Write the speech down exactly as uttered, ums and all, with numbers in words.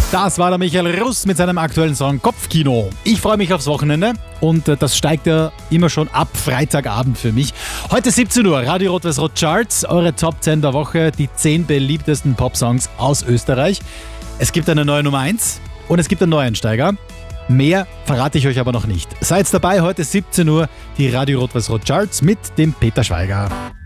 Das war der Michael Russ mit seinem aktuellen Song Kopfkino. Ich freue mich aufs Wochenende und äh, das steigt ja immer schon ab Freitagabend für mich. Heute siebzehn Uhr, Radio Rot-Weiß-Rot Charts, eure Top zehn der Woche, die zehn beliebtesten Popsongs aus Österreich. Es gibt eine neue Nummer eins und es gibt einen Neueinsteiger. Mehr verrate ich euch aber noch nicht. Seid dabei, heute siebzehn Uhr, die Radio Rot-Weiß-Rot Charts mit dem Peter Schweiger.